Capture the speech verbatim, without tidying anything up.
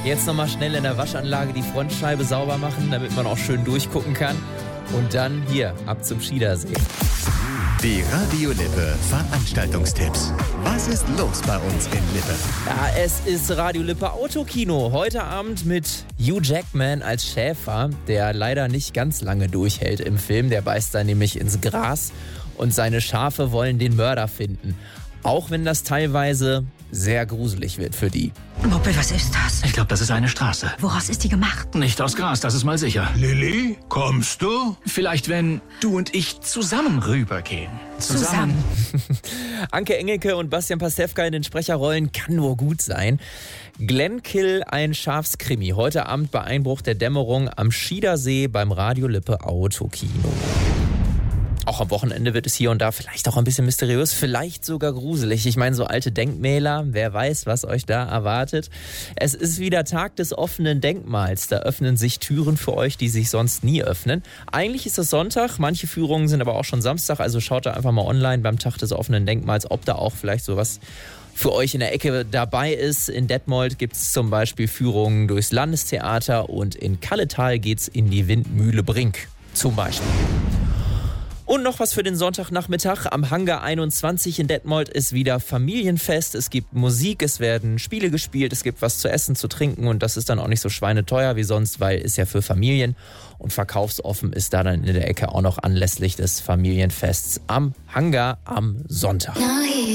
Jetzt nochmal schnell in der Waschanlage die Frontscheibe sauber machen, damit man auch schön durchgucken kann. Und dann hier, ab zum Schiedersee. Die Radio Lippe Veranstaltungstipps. Was ist los bei uns in Lippe? Ja, es ist Radio Lippe Autokino. Heute Abend mit Hugh Jackman als Schäfer, der leider nicht ganz lange durchhält im Film. Der beißt da nämlich ins Gras und seine Schafe wollen den Mörder finden. Auch wenn das teilweise sehr gruselig wird für die. Moppel, was ist das? Ich glaube, das ist eine Straße. Woraus ist die gemacht? Nicht aus Gras, das ist mal sicher. Lilly, kommst du? Vielleicht, wenn du und ich zusammen rübergehen. Zusammen. Anke Engelke und Bastian Pastewka in den Sprecherrollen kann nur gut sein. Glenkill, ein Schafskrimi. Heute Abend bei Einbruch der Dämmerung am Schiedersee beim Radio Lippe Autokino. Auch am Wochenende wird es hier und da vielleicht auch ein bisschen mysteriös, vielleicht sogar gruselig. Ich meine, so alte Denkmäler, wer weiß, was euch da erwartet. Es ist wieder Tag des offenen Denkmals. Da öffnen sich Türen für euch, die sich sonst nie öffnen. Eigentlich ist es Sonntag, manche Führungen sind aber auch schon Samstag. Also schaut da einfach mal online beim Tag des offenen Denkmals, ob da auch vielleicht sowas für euch in der Ecke dabei ist. In Detmold gibt es zum Beispiel Führungen durchs Landestheater und in Kalletal geht's in die Windmühle Brink zum Beispiel. Und noch was für den Sonntagnachmittag. Am Hangar einundzwanzig in Detmold ist wieder Familienfest. Es gibt Musik, es werden Spiele gespielt, es gibt was zu essen, zu trinken und das ist dann auch nicht so schweineteuer wie sonst, weil es ja für Familien und verkaufsoffen ist da dann in der Ecke auch noch anlässlich des Familienfests am Hangar am Sonntag.